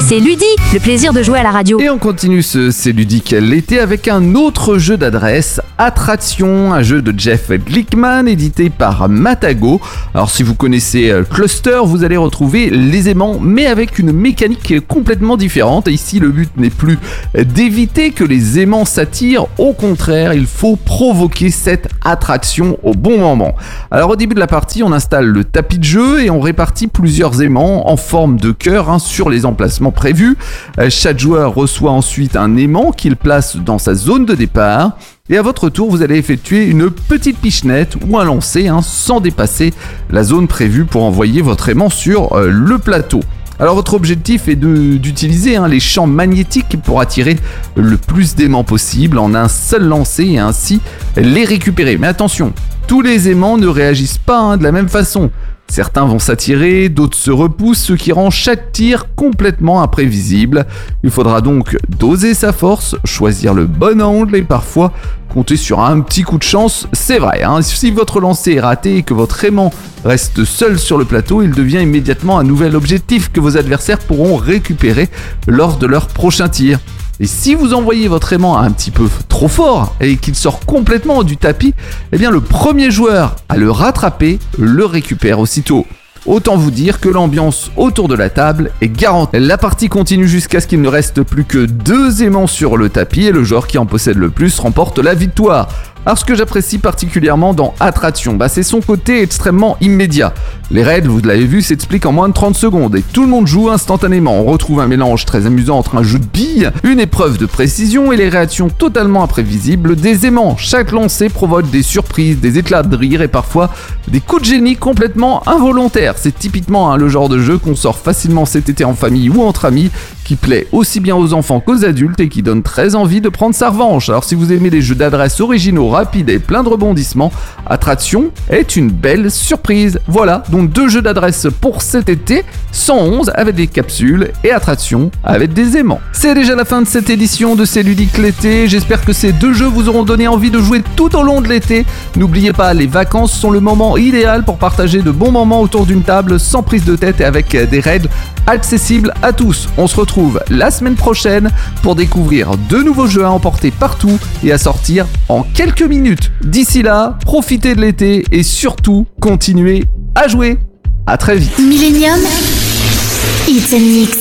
C'est Ludi, le plaisir de jouer à la radio. Et on continue ce C'est ludique l'été avec un autre jeu d'adresse, Attraction, un jeu de Jeff Glickman édité par Matago. Alors si vous connaissez Cluster, vous allez retrouver les aimants mais avec une mécanique complètement différente. Et ici le but n'est plus d'éviter que les aimants s'attirent, au contraire il faut provoquer cette attraction au bon moment. Alors au début de la partie on installe le tapis de jeu et on répartit plusieurs aimants en forme de cœur sur les emplacements prévus. Chaque joueur reçoit ensuite un aimant qu'il place dans sa zone de départ. Et à votre tour, vous allez effectuer une petite pichenette ou un lancer sans dépasser la zone prévue pour envoyer votre aimant sur le plateau. Alors votre objectif est d'utiliser les champs magnétiques pour attirer le plus d'aimants possible en un seul lancer et ainsi les récupérer. Mais attention, tous les aimants ne réagissent pas de la même façon. Certains vont s'attirer, d'autres se repoussent, ce qui rend chaque tir complètement imprévisible. Il faudra donc doser sa force, choisir le bon angle et parfois compter sur un petit coup de chance, c'est vrai. Si votre lancer est raté et que votre aimant reste seul sur le plateau, il devient immédiatement un nouvel objectif que vos adversaires pourront récupérer lors de leur prochain tir. Et si vous envoyez votre aimant un petit peu trop fort et qu'il sort complètement du tapis, eh bien le premier joueur à le rattraper le récupère aussitôt. Autant vous dire que l'ambiance autour de la table est garantie. La partie continue jusqu'à ce qu'il ne reste plus que 2 aimants sur le tapis et le joueur qui en possède le plus remporte la victoire. Alors ce que j'apprécie particulièrement dans Attraction, c'est son côté extrêmement immédiat. Les règles, vous l'avez vu, s'expliquent en moins de 30 secondes et tout le monde joue instantanément. On retrouve un mélange très amusant entre un jeu de billes, une épreuve de précision et les réactions totalement imprévisibles des aimants. Chaque lancer provoque des surprises, des éclats de rire et parfois des coups de génie complètement involontaires. C'est typiquement le genre de jeu qu'on sort facilement cet été en famille ou entre amis, qui plaît aussi bien aux enfants qu'aux adultes et qui donne très envie de prendre sa revanche. Alors si vous aimez les jeux d'adresse originaux, rapides et plein de rebondissements, Attraction est une belle surprise. Voilà, donc 2 jeux d'adresse pour cet été, 111 avec des capsules et Attraction avec des aimants. C'est déjà la fin de cette édition de C'est ludique l'été. J'espère que ces 2 jeux vous auront donné envie de jouer tout au long de l'été. N'oubliez pas, les vacances sont le moment idéal pour partager de bons moments autour d'une table sans prise de tête et avec des règles accessibles à tous. On se retrouve la semaine prochaine pour découvrir de nouveaux jeux à emporter partout et à sortir en quelques minutes. D'ici là, profitez de l'été et surtout, continuez à jouer. À très vite. Millennium It's a Mix.